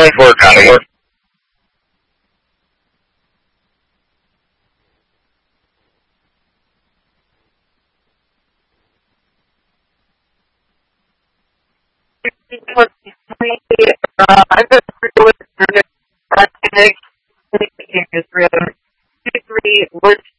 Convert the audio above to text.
work on it. I'm just really Israel. 3 was